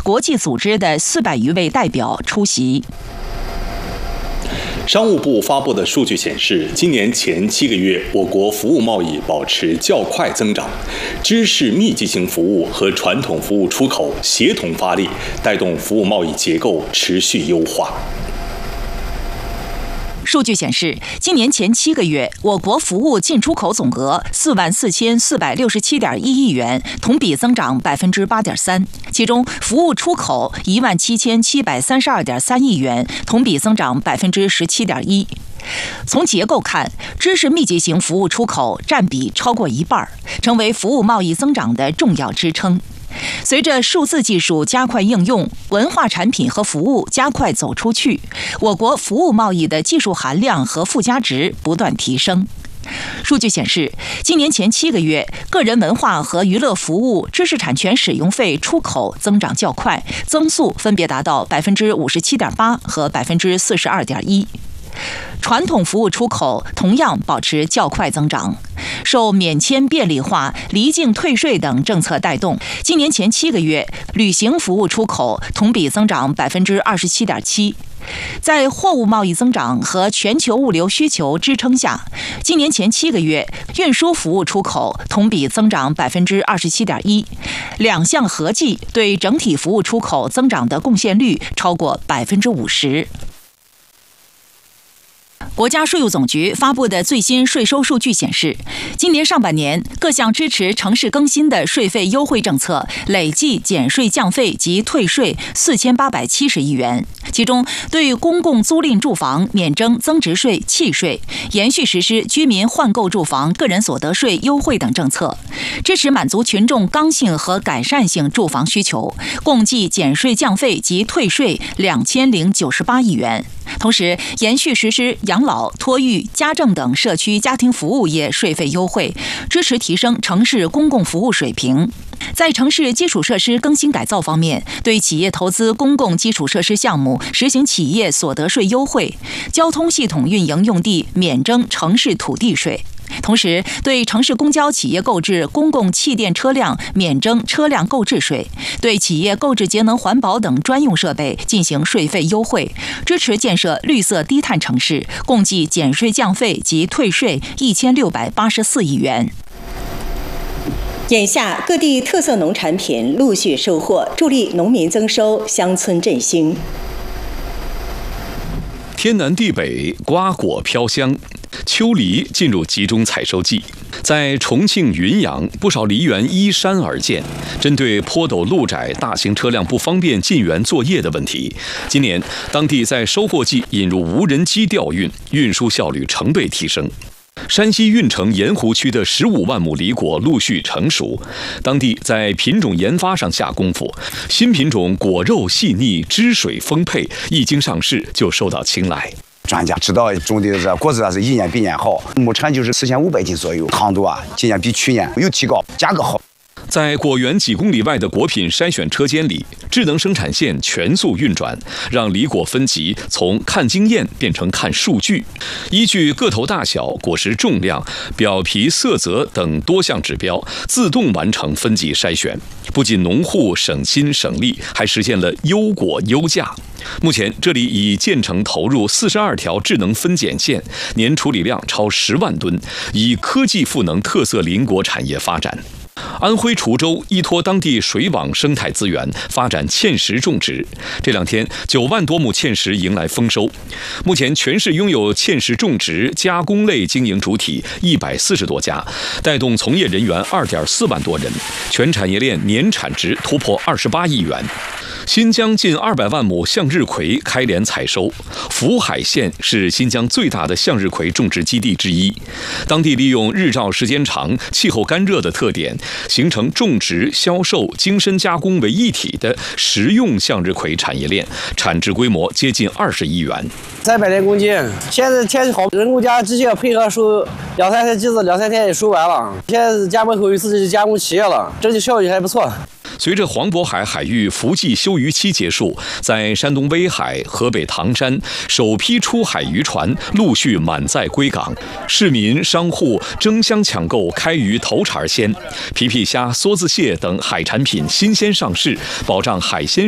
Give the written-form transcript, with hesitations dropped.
国际组织的400余位代表出席。 商务部发布的数据显示，今年前7个月，我国服务贸易保持较快增长，知识密集型服务和传统服务出口协同发力，带动服务贸易结构持续优化。 数据显示，今年前7个月，我国服务进出口总额44467.1亿元，同比增长8.3%。其中，服务出口17732.3亿元，同比增长17.1%。从结构看，知识密集型服务出口占比超过一半，成为服务贸易增长的重要支撑。随着数字技术加快应用，文化产品和服务加快走出去，我国服务贸易的技术含量和附加值不断提升。数据显示，今年前7个月，个人文化和娱乐服务知识产权使用费出口增长较快，增速分别达到57.8%和42.1%。传统服务出口同样保持较快增长，受免签便利化、离境退税等政策带动，今年前7个月，旅行服务出口同比增长27.7%。在货物贸易增长和全球物流需求支撑下，今年前7个月，运输服务出口同比增长27.1%，两项合计对整体服务出口增长的贡献率超过50%。国家税务总局发布的最新税收数据显示，今年上半年各项支持城市更新的税费优惠政策累计减税降费及退税4870亿元，其中对公共租赁住房免征增值税、契税，延续实施居民换购住房个人所得税优惠等政策，支持满足群众刚性和改善性住房需求，共计减税降费及退税2098亿元。同时，延续实施养老、托育、家政等社区家庭服务业税费优惠，支持提升城市公共服务水平。在城市基础设施更新改造方面，对企业投资公共基础设施项目实行企业所得税优惠，交通系统运营用地免征城市土地税。同时，对城市公交企业购置公共气电车辆免征车辆购置税，对企业购置节能环保等专用设备进行税费优惠，支持建设绿色低碳城市，共计减税降费及退税1684亿元。 眼下，各地特色农产品陆续收获，助力农民增收，乡村振兴。 天南地北，瓜果飘香。秋梨进入集中采收季，在重庆云阳，不少梨园依山而建。针对坡陡路窄、大型车辆不方便进园作业的问题，今年当地在收获季引入无人机调运，运输效率成倍提升。山西运城盐湖区的15万亩梨果陆续成熟，当地在品种研发上下功夫，新品种果肉细腻、汁水丰沛，一经上市就受到青睐。 专家知道种的这果子是一年比一年好，亩产就是4500斤左右，糖度今年比去年有提高，价格好。 在果园几公里外的果品筛选车间里，智能生产线全速运转，让梨果分级从看经验变成看数据，依据个头大小、果实重量、表皮色泽等多项指标，自动完成分级筛选。不仅农户省心省力，还实现了优果优价。目前，这里已建成投入42条智能分拣线，年处理量超10万吨，以科技赋能特色林果产业发展。安徽滁州依托当地水网生态资源，发展芡实种植。这2天，9万多亩芡实迎来丰收。目前，全市拥有芡实种植、加工类经营主体140多家，带动从业人员2.4万多人，全产业链年产值突破28亿元。新疆近200万亩向日葵开镰采收，福海县是新疆最大的向日葵种植基地之一。当地利用日照时间长、气候干热的特点，形成种植、销售、精深加工为一体的食用向日葵产业链，产值规模接近20亿元。 300多公斤，现在天气好，人工家直接配合收2-3台机子，2-3天也收完了。现在是加盟后有自己加工企业了，整体效率还不错。 随着黄渤海海域伏季休渔期结束，在山东威海、河北唐山，首批出海渔船陆续满载归港，市民商户争相抢购开渔头茬鲜，皮皮虾、梭子蟹等海产品新鲜上市，保障海鲜